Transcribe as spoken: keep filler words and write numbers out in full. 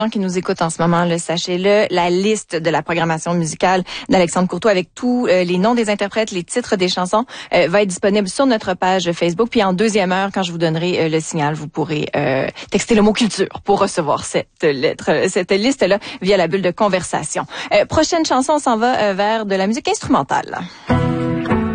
qui nous écoutent en ce moment, le sachez-le, la liste de la programmation musicale d'Alexandre Courtois avec tous euh, les noms des interprètes, les titres des chansons euh, va être disponible sur notre page Facebook. Puis en deuxième heure, quand je vous donnerai euh, le signal, vous pourrez euh, texter le mot culture pour recevoir cette lettre, cette liste-là via la bulle de conversation. Euh, prochaine chanson, on s'en va euh, vers de la musique instrumentale.